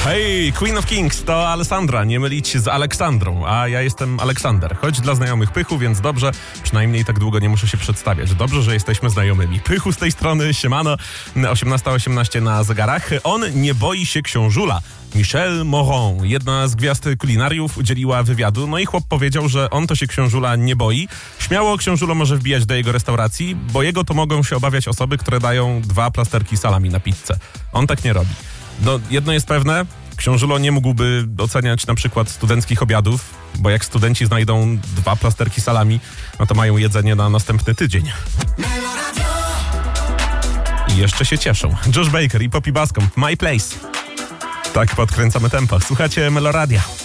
Hej, Queen of Kings to Alessandra, nie mylić z Aleksandrą, a ja jestem Aleksander. Choć dla znajomych Pychu, więc dobrze, przynajmniej tak długo nie muszę się przedstawiać. Dobrze, że jesteśmy znajomymi. Pychu z tej strony, siemano, 18:18 na zegarach. On nie boi się książula. Michel Moron, jedna z gwiazd kulinariów, udzieliła wywiadu, no i chłop powiedział, że on to się książula nie boi. Śmiało książulo może wbijać do jego restauracji, bo jego to mogą się obawiać osoby, które dają 2 plasterki salami na pizzę. On tak nie robi. No, jedno jest pewne, książulo nie mógłby oceniać na przykład studenckich obiadów, bo jak studenci znajdą 2 plasterki salami, no to mają jedzenie na następny tydzień. I jeszcze się cieszą. Josh Baker i Poppy Bascomb, My Place. Tak podkręcamy tempo. Słuchacie Meloradia.